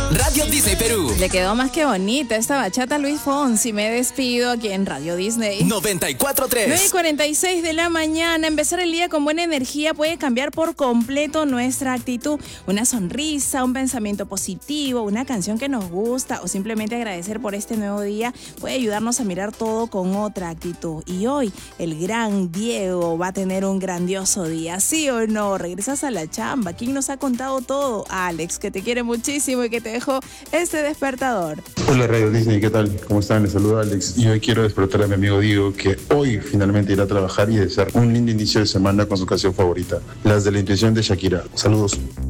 Radio Disney Perú. Le quedó más que bonita esta bachata Luis Fonsi. Me despido aquí en Radio Disney. 94.3. 9:46 de la mañana. Empezar el día con buena energía puede cambiar por completo nuestra actitud. Una sonrisa, un pensamiento positivo, una canción que nos gusta o simplemente agradecer por este nuevo día puede ayudarnos a mirar todo con otra actitud. Y hoy el gran Diego va a tener un grandioso día. ¿Sí o no? Regresas a la chamba. ¿Quién nos ha contado todo? Alex, que te quiere muchísimo y que te dejó este despertador. Hola Radio Disney, ¿qué tal? ¿Cómo están? Les saluda Alex y hoy quiero despertar a mi amigo Diego, que hoy finalmente irá a trabajar y desear un lindo inicio de semana con su canción favorita, Las de la Intuición de Shakira. Saludos.